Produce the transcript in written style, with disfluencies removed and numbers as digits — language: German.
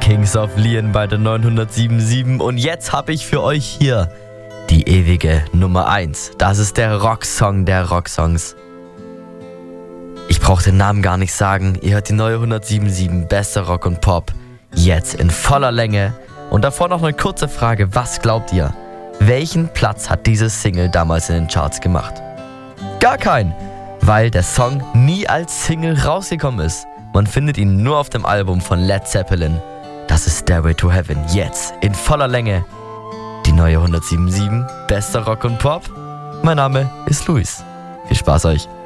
Kings of Leon bei der 977 und jetzt habe ich für euch hier die ewige Nummer 1. Das ist der Rocksong der Rocksongs. Ich brauche den Namen gar nicht sagen. Ihr hört die neue 177, bester Rock und Pop, jetzt in voller Länge. Und davor noch eine kurze Frage, was glaubt ihr? Welchen Platz hat diese Single damals in den Charts gemacht? Gar keinen, weil der Song nie als Single rausgekommen ist. Man findet ihn nur auf dem Album von Led Zeppelin. Das ist Stairway to Heaven, jetzt in voller Länge. Die neue 177, bester Rock und Pop. Mein Name ist Luis. Viel Spaß euch.